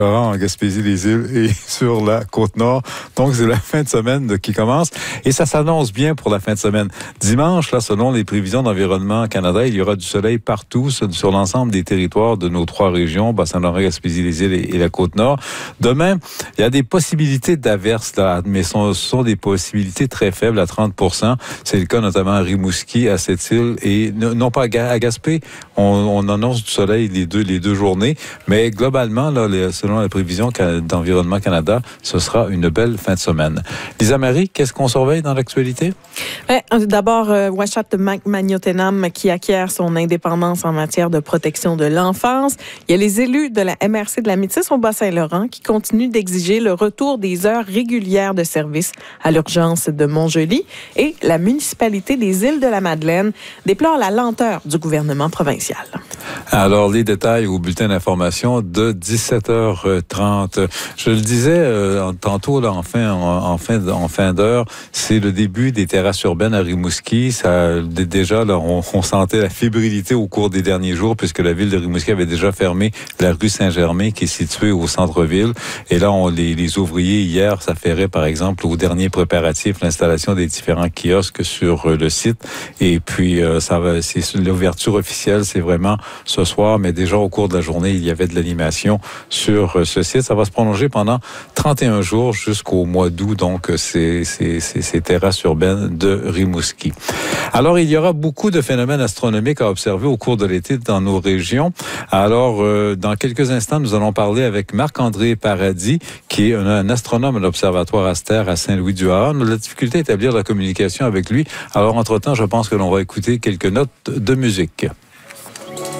en Gaspésie-les-Îles et sur la Côte-Nord. Donc, c'est la fin de semaine qui commence et ça s'annonce bien pour la fin de semaine. Dimanche, là, selon les prévisions d'Environnement Canada, il y aura du soleil partout sur l'ensemble des territoires de nos 3 régions, Bas-Saint-Laurent, Gaspésie-les-Îles et la Côte-Nord. Demain, il y a des possibilités d'averses, là, mais ce sont des possibilités très faibles, à 30%. C'est le cas notamment à Rimouski, à Sept-Îles et non pas à Gaspé. On annonce du soleil les deux journées, mais globalement, là, selon la prévision d'Environnement Canada, ce sera une belle fin de semaine. Lisa Marie, qu'est-ce qu'on surveille dans l'actualité? D'abord, Ouachat Magnotenam qui acquiert son indépendance en matière de protection de l'enfance. Il y a les élus de la MRC de la Métis au Bas-Saint-Laurent qui continuent d'exiger le retour des heures régulières de service à l'urgence de Montjoly. Et la municipalité des Îles-de-la-Madeleine déplore la lenteur du gouvernement provincial. Alors, les détails au bulletin d'information de 17h30. Je le disais tantôt, là, en fin d'heure, c'est le début des terrasses urbaines à Rimouski. Déjà, là, on sentait la fébrilité au cours des derniers jours, puisque la ville de Rimouski avait déjà fermé la rue Saint-Germain, qui est située au centre-ville. Et là, les ouvriers, hier, s'affairaient, par exemple, aux derniers préparatifs, l'installation des différents kiosques sur le site. Et puis, c'est l'ouverture officielle, c'est vraiment ce soir, mais déjà au cours de la journée, il y avait de l'animation sur ce site. Ça va se prolonger pendant 31 jours jusqu'au mois d'août, donc ces terrasses urbaines de Rimouski. Alors, il y aura beaucoup de phénomènes astronomiques à observer au cours de l'été dans nos régions. Alors, dans quelques instants, nous allons parler avec Marc-André Paradis, qui est un astronome à l'Observatoire Aster à Saint-Louis-du-Ha. On a de la difficulté à établir la communication avec lui. Alors, entre-temps, je pense que l'on va écouter quelques notes de musique.